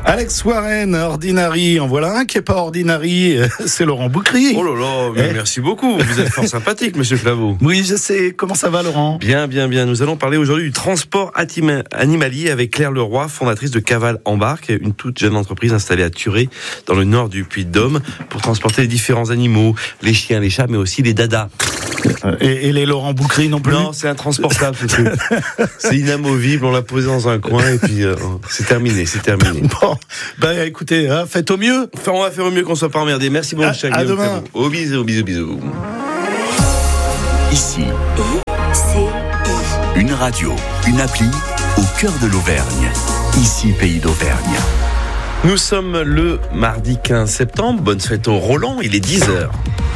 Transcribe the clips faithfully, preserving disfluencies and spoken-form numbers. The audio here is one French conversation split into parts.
Alex Warren, Ordinary, en voilà un qui est pas Ordinary, c'est Laurent Boukry. Oh là là, mais Eh. merci beaucoup, vous êtes fort sympathique, monsieur Flavot. Oui, je sais. Comment ça va, Laurent? Bien, bien, bien. Nous allons parler aujourd'hui du transport atima- animalier avec Claire Leroy, fondatrice de Cavale Embarque, une toute jeune entreprise installée à Thuré, dans le nord du Puy-de-Dôme, pour transporter les différents animaux, les chiens, les chats, mais aussi les dadas. Et, et les Laurent Boukry non plus? Non, c'est intransportable, ce truc. C'est inamovible, on l'a posé dans un coin et puis euh, c'est terminé, c'est terminé. Bon, bah écoutez, hein, faites au mieux. Enfin, on va faire au mieux qu'on soit pas emmerdé. Merci beaucoup, À- Chaque à demain. Au bisous, bisous, bisous. Ici, une radio, une appli au cœur de l'Auvergne. Ici, Pays d'Auvergne. Nous sommes le mardi quinze septembre. Bonne fête au Roland, il est dix heures.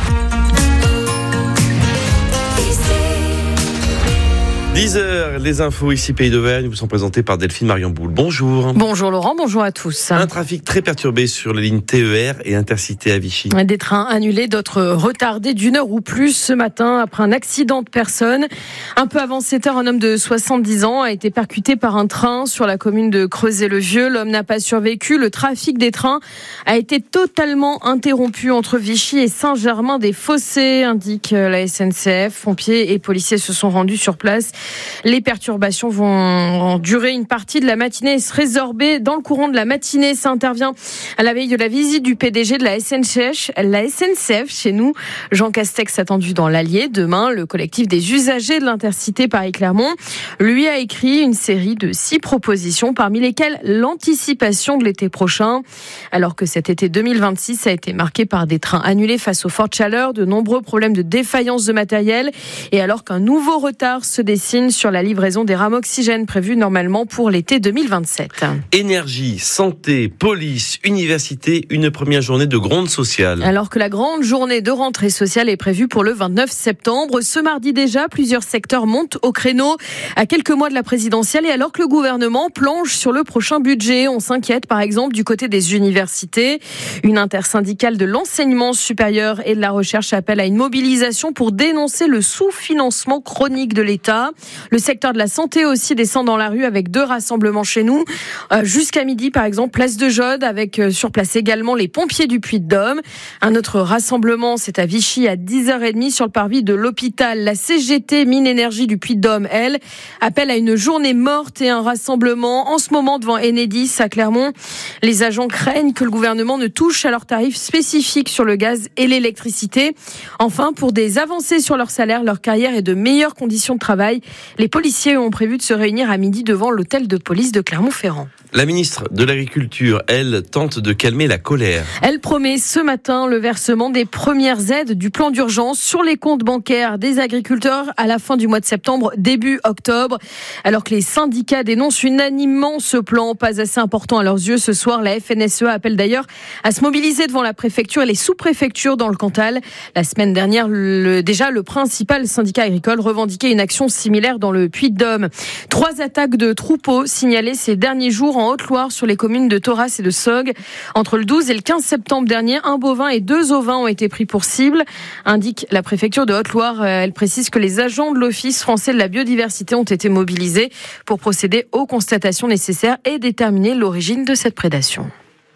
dix heures, les infos ici Pays d'Auvergne vous sont présentées par Delphine Marion Boule. Bonjour. Bonjour Laurent, bonjour à tous. Un trafic très perturbé sur les lignes T E R et Intercité à Vichy. Des trains annulés, d'autres retardés d'une heure ou plus ce matin après un accident de personne. Un peu avant sept heures, un homme de soixante-dix ans a été percuté par un train sur la commune de Creuset-le-Vieux. L'homme n'a pas survécu. Le trafic des trains a été totalement interrompu entre Vichy et Saint-Germain-des-Fossés, indique la S N C F. Pompiers et policiers se sont rendus sur place. Les perturbations vont durer une partie de la matinée et se résorber dans le courant de la matinée. Ça intervient à la veille de la visite du P D G de la S N C F. La S N C F chez nous, Jean Castex, attendu dans l'Allier. Demain, le collectif des usagers de l'Intercité Paris-Clermont lui a écrit une série de six propositions, parmi lesquelles l'anticipation de l'été prochain. Alors que cet été deux mille vingt-six a été marqué par des trains annulés face aux fortes chaleurs, de nombreux problèmes de défaillance de matériel, et alors qu'un nouveau retard se dessine sur la livraison des rames oxygène prévue normalement pour l'été deux mille vingt-sept. Énergie, santé, police, université, une première journée de gronde sociale. Alors que la grande journée de rentrée sociale est prévue pour le vingt-neuf septembre, ce mardi déjà, plusieurs secteurs montent au créneau à quelques mois de la présidentielle, et alors que le gouvernement planche sur le prochain budget. On s'inquiète par exemple du côté des universités. Une intersyndicale de l'enseignement supérieur et de la recherche appelle à une mobilisation pour dénoncer le sous-financement chronique de l'État. Le secteur de la santé aussi descend dans la rue avec deux rassemblements chez nous. Euh, jusqu'à midi, par exemple, place de Jaude, avec euh, sur place également les pompiers du Puy-de-Dôme. Un autre rassemblement, c'est à Vichy à dix heures trente sur le parvis de l'hôpital. La C G T Mine Énergie du Puy-de-Dôme, elle, appelle à une journée morte et un rassemblement en ce moment devant Enedis à Clermont. Les agents craignent que le gouvernement ne touche à leurs tarifs spécifiques sur le gaz et l'électricité. Enfin, pour des avancées sur leur salaire, leur carrière et de meilleures conditions de travail, les policiers ont prévu de se réunir à midi devant l'hôtel de police de Clermont-Ferrand. La ministre de l'Agriculture, elle, tente de calmer la colère. Elle promet ce matin le versement des premières aides du plan d'urgence sur les comptes bancaires des agriculteurs à la fin du mois de septembre, début octobre. Alors que les syndicats dénoncent unanimement ce plan, pas assez important à leurs yeux. Ce soir, la F N S E A appelle d'ailleurs à se mobiliser devant la préfecture et les sous-préfectures dans le Cantal. La semaine dernière, le, déjà, le principal syndicat agricole revendiquait une action similaire dans le Puy-de-Dôme. Trois attaques de troupeaux signalées ces derniers jours en Haute-Loire sur les communes de Thoras et de Saugues. Entre le douze et le quinze septembre dernier, un bovin et deux ovins ont été pris pour cible, indique la préfecture de Haute-Loire. Elle précise que les agents de l'Office français de la biodiversité ont été mobilisés pour procéder aux constatations nécessaires et déterminer l'origine de cette prédation.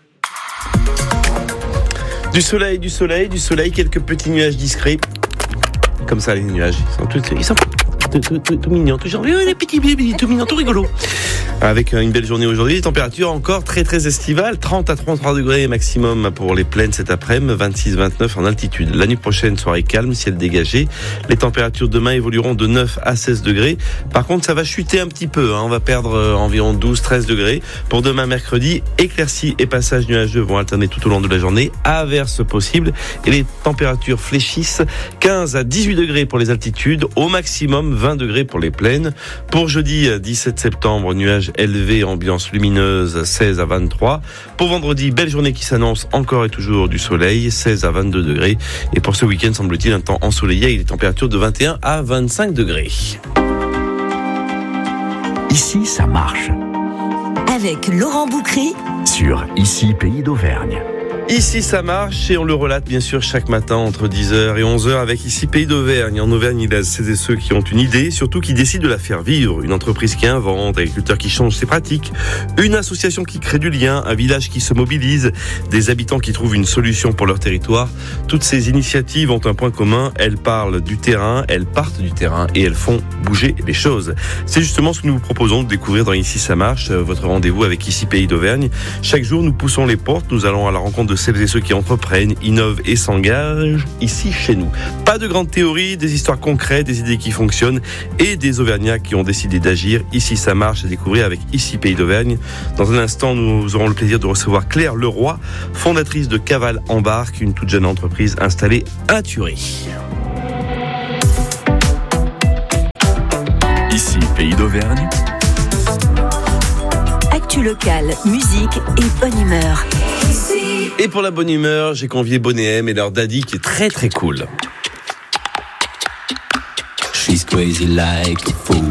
Du soleil, du soleil, du soleil, quelques petits nuages discrets. Comme ça, les nuages, ils sont tous, ils sont tout, tout, tout, tout mignons, tout genre, les petits bébés, tout mignons, tout rigolos. Avec une belle journée aujourd'hui, les températures encore très très estivales, trente à trente-trois degrés maximum pour les plaines cet après-midi, vingt-six vingt-neuf en altitude. La nuit prochaine, soirée calme, ciel dégagé. Les températures demain évolueront de neuf à seize degrés. Par contre, ça va chuter un petit peu, hein. On va perdre euh, environ douze à treize degrés. Pour demain mercredi, éclaircies et passages nuageux vont alterner tout au long de la journée, averses possibles, et les températures fléchissent, quinze à dix-huit degrés pour les altitudes, au maximum vingt degrés pour les plaines. Pour jeudi dix-sept septembre, nuages élevés, ambiance lumineuse, seize à vingt-trois. Pour vendredi, belle journée qui s'annonce, encore et toujours du soleil, seize à vingt-deux degrés. Et pour ce week-end, semble-t-il, un temps ensoleillé avec des températures de vingt et un à vingt-cinq degrés. Ici, ça marche. Avec Laurent Boukry Sur Ici, Pays d'Auvergne. Ici ça marche et on le relate bien sûr chaque matin entre dix heures et onze heures avec ici Pays d'Auvergne. En Auvergne, il y a celles et ceux qui ont une idée, surtout qui décident de la faire vivre. Une entreprise qui invente, un agriculteur qui change ses pratiques, une association qui crée du lien, un village qui se mobilise, des habitants qui trouvent une solution pour leur territoire. Toutes ces initiatives ont un point commun, elles parlent du terrain, elles partent du terrain et elles font bouger les choses. C'est justement ce que nous vous proposons de découvrir dans Ici ça marche, votre rendez-vous avec ici Pays d'Auvergne. Chaque jour, nous poussons les portes, nous allons à la rencontre de celles et ceux qui entreprennent, innovent et s'engagent ici chez nous. Pas de grandes théories, des histoires concrètes, des idées qui fonctionnent et des Auvergnats qui ont décidé d'agir. Ici ça marche à découvrir avec ici Pays d'Auvergne. Dans un instant, nous aurons le plaisir de recevoir Claire Leroy, fondatrice de Caval Embarque, une toute jeune entreprise installée à Thury. Ici Pays d'Auvergne. Actu locale, musique et bonne humeur. Et pour la bonne humeur, j'ai convié Bonnet M et leur daddy qui est très très cool. She's crazy like a fool.